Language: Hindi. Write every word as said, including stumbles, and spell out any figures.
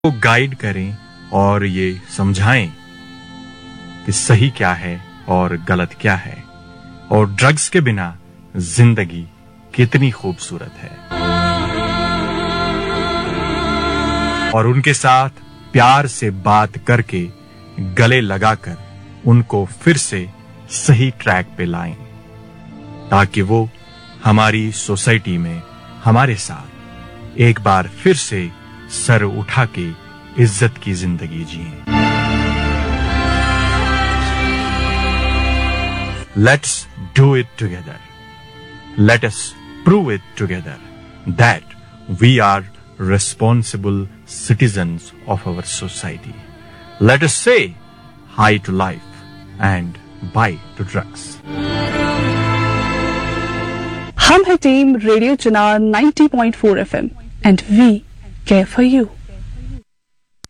को गाइड करें और ये समझाएं कि सही क्या है और गलत क्या है और ड्रग्स के बिना जिंदगी कितनी खूबसूरत है, और उनके साथ प्यार से बात करके गले लगाकर उनको फिर से सही ट्रैक पे लाएं ताकि वो हमारी सोसाइटी में हमारे साथ एक बार फिर से सर उठा के इज्जत की जिंदगी जिएं। Let's do it together. Let us prove it together that we are responsible citizens of our society. Let us say hi to life and bye to drugs. हम है team radio Chunar ninety point four F M and we care for you.